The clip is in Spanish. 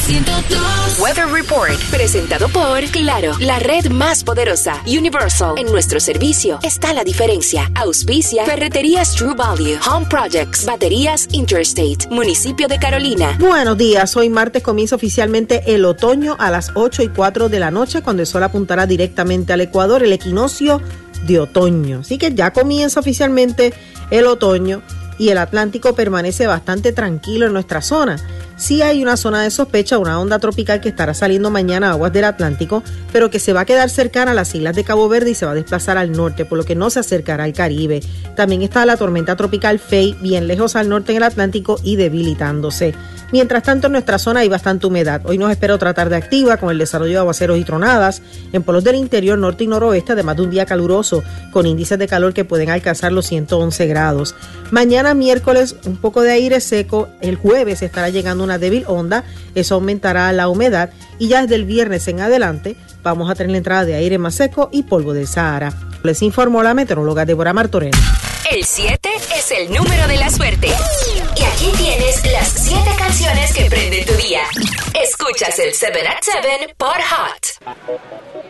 102. Weather Report, presentado por Claro, la red más poderosa. Universal, en nuestro servicio está la diferencia. Auspicia Ferreterías True Value, Home Projects, Baterías Interstate, Municipio de Carolina. Buenos días, hoy martes comienza oficialmente el otoño a las 8:04 de la noche, cuando el sol apuntará directamente al ecuador, el equinoccio de otoño. Así que ya comienza oficialmente el otoño y el Atlántico permanece bastante tranquilo en nuestra zona. Sí hay una zona de sospecha, una onda tropical que estará saliendo mañana a aguas del Atlántico, pero que se va a quedar cercana a las islas de Cabo Verde y se va a desplazar al norte, por lo que no se acercará al Caribe. También está la tormenta tropical Faye, bien lejos al norte en el Atlántico y debilitándose. Mientras tanto, en nuestra zona hay bastante humedad. Hoy nos espera otra tarde activa con el desarrollo de aguaceros y tronadas en polos del interior, norte y noroeste, además de un día caluroso con índices de calor que pueden alcanzar los 111 grados. Mañana miércoles un poco de aire seco, el jueves estará llegando una débil onda, eso aumentará la humedad y ya desde el viernes en adelante vamos a tener la entrada de aire más seco y polvo del Sahara. Les informó la meteoróloga Débora Martorell. El 7 es el número de la suerte. Y aquí tienes las 7 canciones que prenden tu día. Escuchas el 7 at 7 por Hot.